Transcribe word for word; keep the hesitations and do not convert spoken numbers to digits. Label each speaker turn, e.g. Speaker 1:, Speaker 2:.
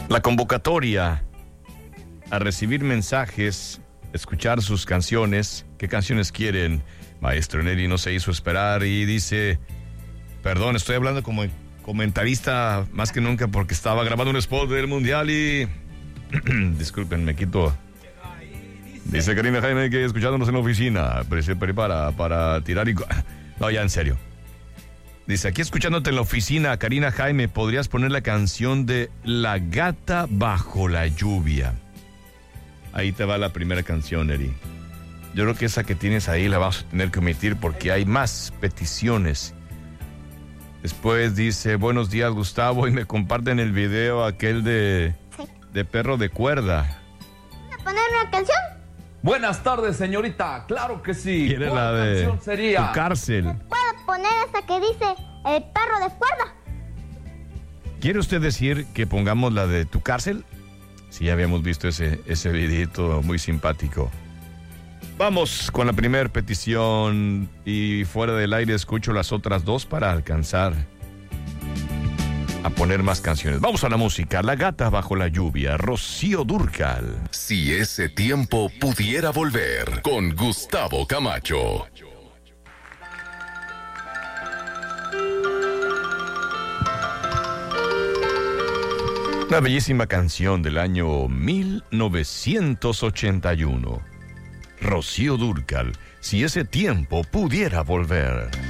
Speaker 1: La convocatoria a recibir mensajes, escuchar sus canciones. ¿Qué canciones quieren? Maestro Neri no se hizo esperar y dice, perdón, estoy hablando como comentarista más que nunca porque estaba grabando un spot del Mundial y... Disculpen, me quito... Dice Karina Jaime que escuchándonos en la oficina, se prepara para tirar y... No, ya en serio. Dice, aquí escuchándote en la oficina, Karina Jaime, ¿podrías poner la canción de La Gata Bajo la Lluvia? Ahí te va la primera canción, Eri. Yo creo que esa que tienes ahí la vamos a tener que omitir porque hay más peticiones. Después dice, buenos días, Gustavo, y me comparten el video aquel de,
Speaker 2: sí.
Speaker 1: de perro de cuerda.
Speaker 2: ¿Vas a poner una canción?
Speaker 3: Buenas tardes, señorita. Claro que sí.
Speaker 1: ¿Quiere la
Speaker 3: ¿Cuál
Speaker 1: de
Speaker 3: canción sería?
Speaker 1: Tu Cárcel?
Speaker 2: ¿Puedo poner esa que dice el perro de cuerda?
Speaker 1: ¿Quiere usted decir que pongamos la de Tu Cárcel? Sí, ya habíamos visto ese, ese videito muy simpático. Vamos con la primera petición y fuera del aire escucho las otras dos para alcanzar a poner más canciones. Vamos a la música. La Gata Bajo la Lluvia, Rocío Dúrcal.
Speaker 4: Si ese tiempo pudiera volver, con Gustavo Camacho.
Speaker 1: Una bellísima canción del año mil novecientos ochenta y uno. Rocío Dúrcal, Si ese tiempo pudiera volver.